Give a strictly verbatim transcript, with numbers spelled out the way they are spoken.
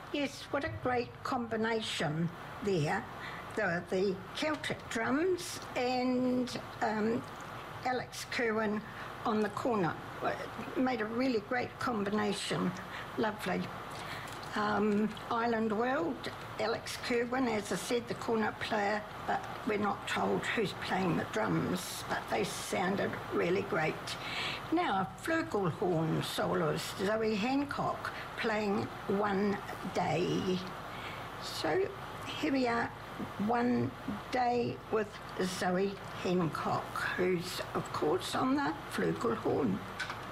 Yes, what a great combination there. The, the Celtic drums and um, Alex Kerwin on the corner. It made a really great combination. Lovely. Um, Island World, Alex Kerwin, as I said, the cornet player, but we're not told who's playing the drums, but they sounded really great. Now, flugelhorn soloist, Zoe Hancock, playing One Day. So here we are, One Day with Zoe Hancock, who's, of course, on the flugelhorn.